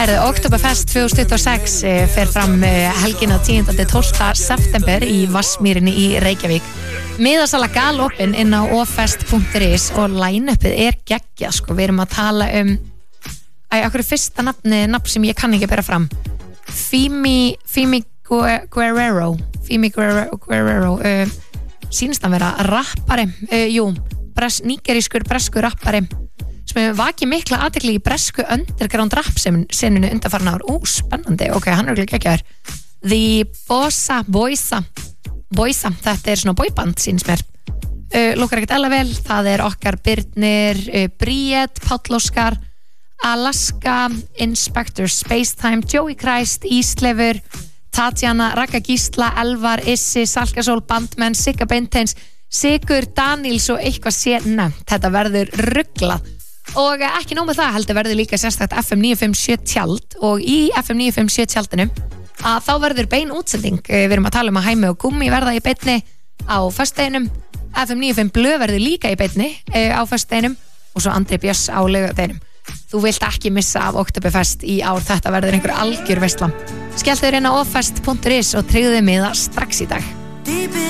Oktoberfest 2026 fer fram helgina 10. til 12. september í Vatnsmýrinni í Reykjavík. Miðasala galopin inn á ofest.is og line-upið geggjað, sko. Við erum að tala okkur fyrsta nafn sem ég kann ekki bera fram. Fimi Guerrero. Sýnist að vera rappari. Nígerískur breskur rappari sem hefur vakið mikla athygli í bresku underground rap senunu undanfarin ár. Spennandi, ok, hann er ekki ekki The Boysa, þetta er svona boyband síns mér. Lúkar ekkert ella vel, það er okkar Birnir, Bríett, Páll Óskar, Alaska, Inspector Spacetime, Joey Christ, Íslefur, Tatjana, Ragga Gísla, Elvar, Issi, Salkasól, Bandmenn, Sigga Beinteins, Sigur, Daniels og eitthvað sé nefnt. Þetta verður ruglað. Og ekki nóg með það, heldur verður líka sérstakt FM 957 tjald og í FM 957 tjaldinu að þá verður bein útsending. Við erum að tala að Hæmi og Gummi verða í beinni á föstudeginum, FM 95 Blöð verður líka í beinni á föstudeginum og svo Andri Björs á laugardeginum. Þú vilt ekki missa af Oktoberfest í ár, þetta verður einhver algjör veisla. Skelltu þér inn á ofest.is og tryggðu miða strax í dag.